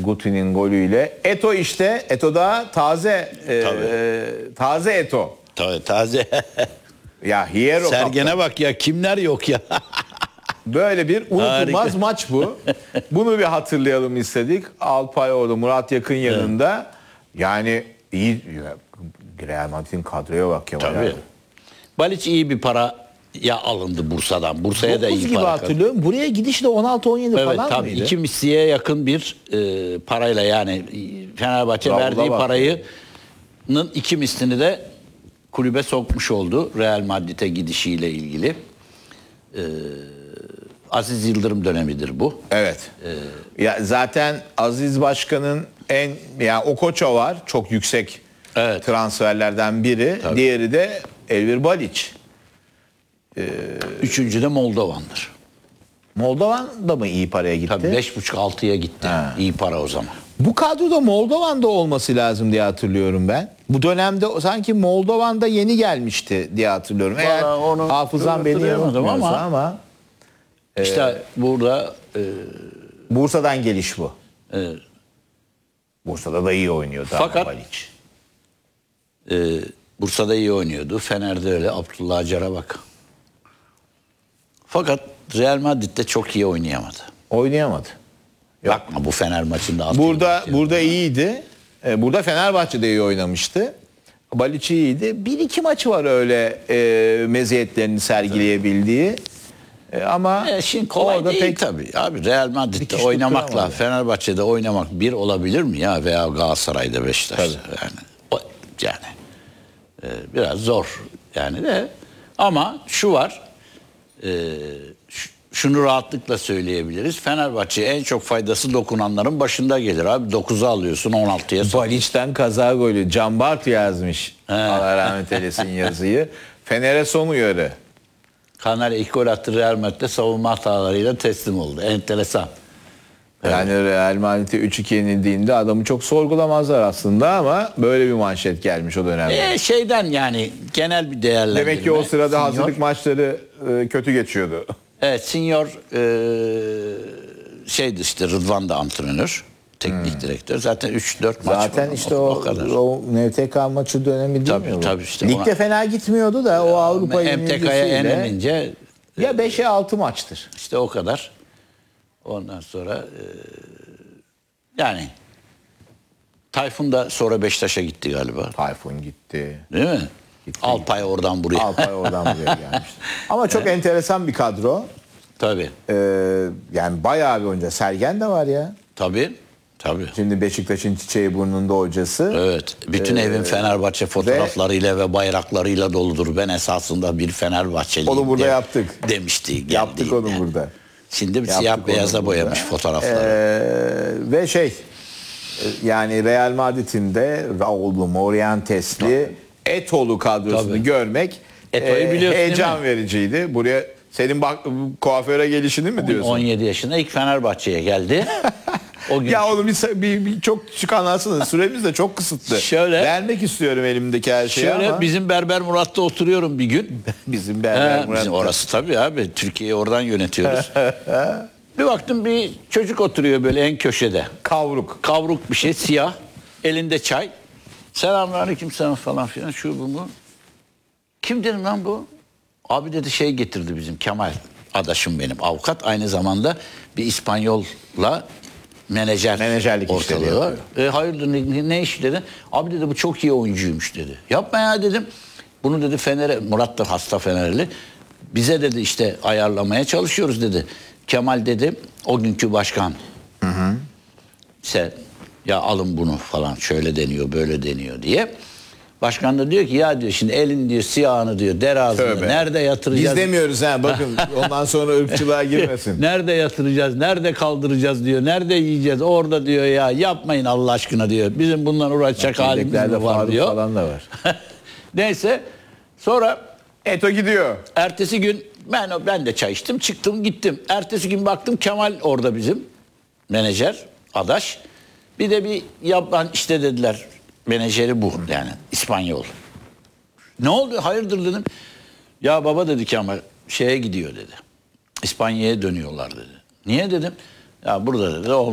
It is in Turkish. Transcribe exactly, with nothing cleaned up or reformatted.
Guti'nin golüyle. Eto işte. Eto da taze e, e, taze Eto. Tabii taze. Ya Hierro Sergen'e kaptan. bak ya, kimler yok ya. Böyle bir unutulmaz Harika. maç bu. Bunu bir hatırlayalım istedik. Alpay orada, Murat Yakın yanında. Evet. Yani iyi. Real Madrid'in kadroya bak ya. Tabii. Baliç iyi bir para ya alındı Bursa'dan. Bursa'ya da iyi gibi para. hatırlıyorum. Buraya gidiş de on altı on yedi evet, falan tabii. mıydı? İki misliye yakın bir e, parayla, yani Fenerbahçe Bravo, verdiği bak. parayının iki mislini de kulübe sokmuş oldu. Real Madrid'e gidişiyle ilgili. E, Aziz Yıldırım dönemidir bu. Evet. Ee, ya zaten Aziz Başkan'ın en ya Okocha var, çok yüksek evet. transferlerden biri. Tabii. Diğeri de Elvir Baliç. Ee, Üçüncü de Moldovan'dır. Moldovan da mı iyi paraya gitti? Tabii beş buçuk altıya gitti. Ha. İyi para o zaman. Bu kadroda Moldovan'da olması lazım diye hatırlıyorum ben. Bu dönemde sanki Moldovan'da yeni gelmişti diye hatırlıyorum. Eğer hafızam beni yanıltmıyorsa ama, ama İşte ee, burada e, Bursa'dan geliş bu. E, Bursa'da da iyi oynuyordu. Fakat e, Bursa'da iyi oynuyordu. Fener'de öyle. Abdullah Acar'a bak. Fakat Real Madrid'de çok iyi oynayamadı. Oynayamadı. Yok. Bakma bu Fener maçında. Burada burada iyiydi. E, burada Fenerbahçe'de iyi oynamıştı. Baliç iyiydi. Bir iki maçı var öyle e, meziyetlerini sergileyebildiği. E, ama e, şimdi kolay değil pek tabii. Abi Real Madrid'de oynamakla Fenerbahçe'de oynamak bir olabilir mi ya, veya Galatasaray'da, Beşiktaş'ta yani. O, yani e, biraz zor yani de, ama şu var. E, şu, şunu rahatlıkla söyleyebiliriz. Fenerbahçe'ye en çok faydası dokunanların başında gelir abi. dokuza alıyorsun, on altıya satıyorsun. Baliç'ten kaza golü. Can Bart yazmış. Allah rahmet eylesin yazıyı. Fener'e son uyarı. Kanarya ilk gol attı, Real Madrid'de savunma hatalarıyla teslim oldu. Enteresan. Yani evet. Real Madrid'e üç iki yenildiğinde adamı çok sorgulamazlar aslında, ama böyle bir manşet gelmiş o dönemde. E, şeyden yani genel bir değerlendirme. Demek ki o sırada Senior, hazırlık maçları e, kötü geçiyordu. Evet, Senior e, şeydi işte, Rıdvan da antrenör. Teknik hmm. direktör. Zaten üç dört maç Zaten var. işte o, o, o, o N T K maçı dönemi değil tabii, mi bu? Tabii işte Ligde ona, fena gitmiyordu da o Avrupa yenilgisiyle. M T K'ya yenilince ya beşe altı maçtır. İşte o kadar. Ondan sonra e, yani Tayfun da sonra Beşiktaş'a gitti galiba. Tayfun gitti. Değil mi? Gitti, Alpay gitti. oradan buraya. Alpay oradan buraya gelmişti. Ama çok evet. enteresan bir kadro. Tabii. Ee, yani bayağı bir oyuncu. Sergen de var ya. Tabii. Tabii. Şimdi Beşiktaş'ın çiçeği burnunda hocası. Evet. Bütün ee, evin Fenerbahçe fotoğraflarıyla ve, ve bayraklarıyla doludur. Ben esasında bir Fenerbahçeliyim. Onu burada yaptık. Demişti. Yaptık onu yani. burada. Şimdi bir siyah beyaza boyamış fotoğrafları. Ee, ve şey yani Real Madrid'in de Raul'lu, Morientes'li, Eto'lu kadrosunu Tabii. görmek Eto'yu biliyorsun, heyecan vericiydi. Buraya senin bak kuaföre gelişini mi diyorsun? on yedi yaşında ilk Fenerbahçe'ye geldi. O gün... Ya onu bir, bir, bir çok küçük anlatsana. Süremiz de çok kısıtlı. Şöyle, vermek istiyorum elimdeki her şeyi şöyle, ama. Bizim Berber Murat'ta oturuyorum bir gün. bizim Berber He, Murat'ta. Bizim orası tabii abi. Türkiye'yi oradan yönetiyoruz. Bir baktım bir çocuk oturuyor böyle en köşede. Kavruk. Kavruk bir şey, siyah. Elinde çay. Selamünaleyküm selam falan filan. Şu bu mu? Kim dedim lan bu? Abi dedi şey getirdi bizim Kemal. Adaşım benim. Avukat. Aynı zamanda bir İspanyolla menajer menajerlik ortalığı var. E, hayırdır ne, ne iş dedi. Abi dedi bu çok iyi oyuncuymuş dedi. Yapma ya dedim. Bunu dedi Fener'e, Murat da hasta Fenerli. Bize dedi işte ayarlamaya çalışıyoruz dedi. Kemal dedi o günkü başkan. Hı hı. İşte ya alın bunu falan şöyle deniyor böyle deniyor diye. Başkan da diyor ki ya diyor şimdi elin diyor siyahını diyor derazını nerede yatıracağız? Biz demiyoruz ha bakın ondan sonra ırkçılığa girmesin. Nerede yatıracağız? Nerede kaldıracağız diyor. Nerede yiyeceğiz? Orada diyor ya yapmayın Allah aşkına diyor. Bizim bundan uğraşacak halimiz mi var diyor. Falan da var. Neyse sonra Eto gidiyor. Ertesi gün ben ben de çay içtim çıktım gittim. Ertesi gün baktım Kemal orada bizim menajer adaş. Bir de bir yapan işte dediler. Menajeri bu yani İspanyol. Ne oldu? Hayırdır dedim. Ya baba dedi ki ama şeye gidiyor dedi. İspanya'ya dönüyorlar dedi. Niye dedim? Ya burada dedi